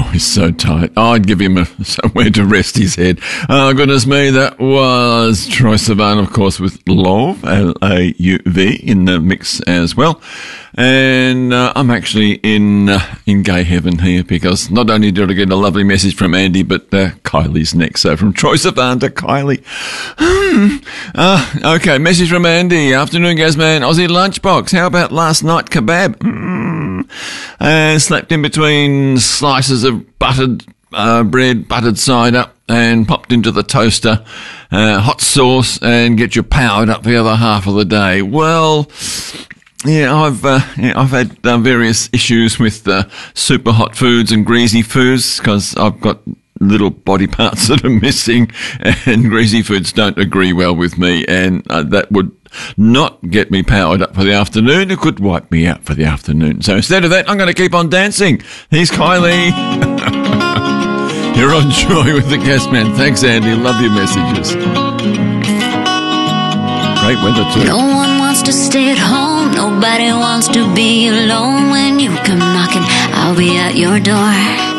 Oh, he's so tight. I'd give him somewhere to rest his head. Oh, goodness me, that was Troye Sivan, of course, with Lauv, L-A-U-V, in the mix as well. And I'm actually in gay heaven here, because not only did I get a lovely message from Andy, but Kylie's next. So from Troye Sivan to Kylie. Okay, message from Andy. Afternoon, Gazman. Aussie lunchbox. How about last night kebab? Slept in between slices of buttered bread, buttered cider, and popped into the toaster, hot sauce, and get you powered up the other half of the day. Well, yeah, I've had various issues with super hot foods and greasy foods, because I've got little body parts that are missing, and greasy foods don't agree well with me, and that would not get me powered up for the afternoon. It could wipe me out for the afternoon. So instead of that, I'm going to keep on dancing. Here's Kylie. You're on Joy with the Gasman. Thanks, Andy. Love your messages. Great weather too. No one wants to stay at home. Nobody wants to be alone. When you come knocking, I'll be at your door.